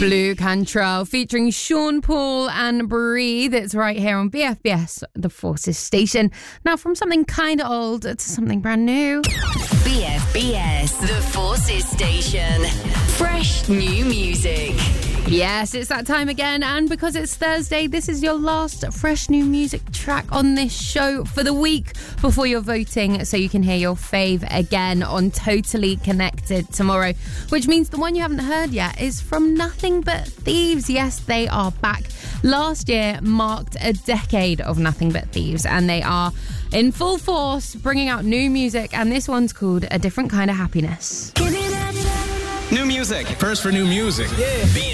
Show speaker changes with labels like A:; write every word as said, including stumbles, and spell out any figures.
A: Blue Cantrell featuring Sean Paul and Breathe. It's right here on B F B S, the Forces station. Now from something kind of old to something brand new.
B: B F B S, the Forces station. Fresh new music.
A: Yes, it's that time again, and because it's Thursday, this is your last fresh new music track on this show for the week before you're voting, so you can hear your fave again on Totally Connected tomorrow, which means the one you haven't heard yet is from Nothing But Thieves. Yes, they are back. Last year marked a decade of Nothing But Thieves, and they are in full force bringing out new music, and this one's called A Different Kind of Happiness.
C: New music. First for new music. Yeah.